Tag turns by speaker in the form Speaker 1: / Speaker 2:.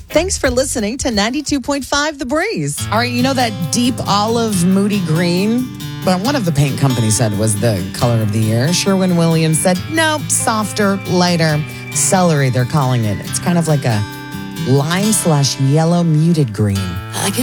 Speaker 1: Thanks for listening to 92.5 The Breeze.
Speaker 2: All right, you know that deep olive moody green? But one of the paint companies said was the color of the year. Sherwin-Williams said, nope, softer, lighter. Celery, they're calling it. It's kind of like a lime/yellow muted green.